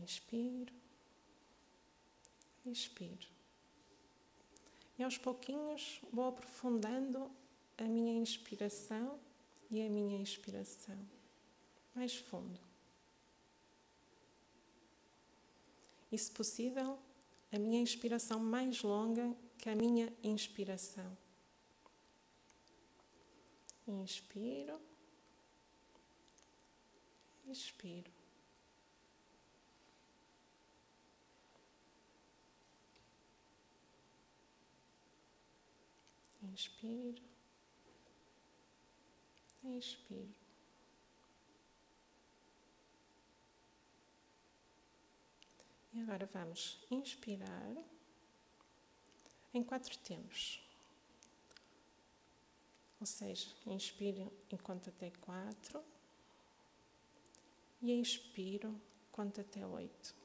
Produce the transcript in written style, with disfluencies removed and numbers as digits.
Inspiro, expiro. E aos pouquinhos vou aprofundando a minha inspiração e a minha expiração. Mais fundo. E, se possível, a minha inspiração mais longa que a minha inspiração. Inspiro, expiro. Inspiro, expiro. E agora vamos inspirar em 4 tempos. Ou seja, inspiro e conto até 4 e expiro, conto até 8.